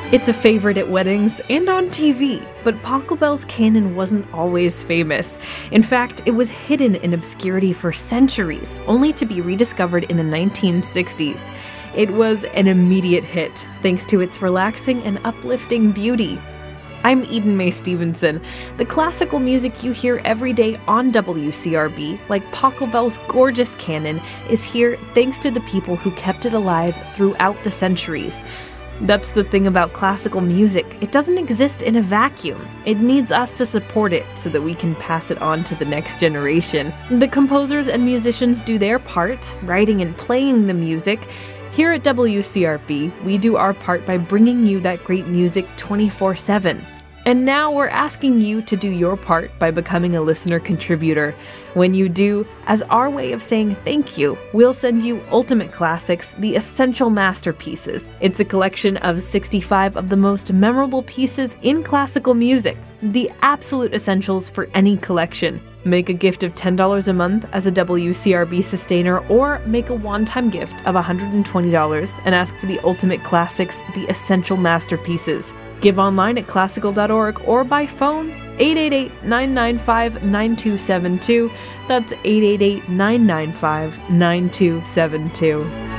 It's a favorite at weddings and on TV, but Pachelbel's canon wasn't always famous. In fact, it was hidden in obscurity for centuries, only to be rediscovered in the 1960s. It was an immediate hit, thanks to its relaxing and uplifting beauty. I'm Eden Mae Stevenson. The classical music you hear every day on WCRB, like Pachelbel's gorgeous canon, is here thanks to the people who kept it alive throughout the centuries. That's the thing about classical music. It doesn't exist in a vacuum. It needs us to support it so that we can pass it on to the next generation. The composers and musicians do their part, writing and playing the music. Here at WCRB, we do our part by bringing you that great music 24/7. And now we're asking you to do your part by becoming a listener contributor. When you do, as our way of saying thank you, we'll send you Ultimate Classics, the Essential Masterpieces. It's a collection of 65 of the most memorable pieces in classical music, the absolute essentials for any collection. Make a gift of $10 a month as a WCRB sustainer, or make a one-time gift of $120 and ask for the Ultimate Classics, the Essential Masterpieces. Give online at classical.org or by phone 888-995-9272. That's 888-995-9272.